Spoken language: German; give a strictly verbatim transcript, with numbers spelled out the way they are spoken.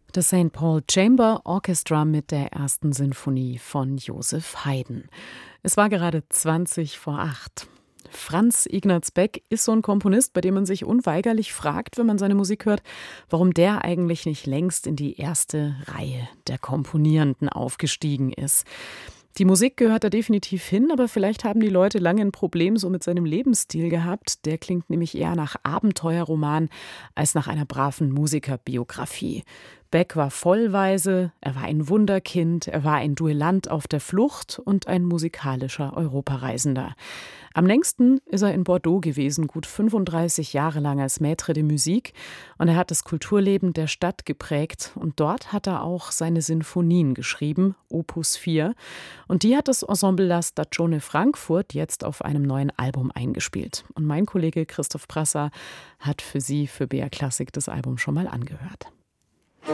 Das Saint Paul Chamber Orchestra mit der ersten Sinfonie von Joseph Haydn. Es war gerade zwanzig vor acht. Franz Ignaz Beck ist so ein Komponist, bei dem man sich unweigerlich fragt, wenn man seine Musik hört, warum der eigentlich nicht längst in die erste Reihe der Komponierenden aufgestiegen ist. Die Musik gehört da definitiv hin, aber vielleicht haben die Leute lange ein Problem so mit seinem Lebensstil gehabt. Der klingt nämlich eher nach Abenteuerroman als nach einer braven Musikerbiografie. Beck war vollweise, er war ein Wunderkind, er war ein Duellant auf der Flucht und ein musikalischer Europareisender. Am längsten ist er in Bordeaux gewesen, gut fünfunddreißig Jahre lang als Maître de Musique, und er hat das Kulturleben der Stadt geprägt und dort hat er auch seine Sinfonien geschrieben, Opus vier, und die hat das Ensemble La Stagione Frankfurt jetzt auf einem neuen Album eingespielt. Und mein Kollege Christoph Prasser hat für Sie, für B R Klassik, das Album schon mal angehört.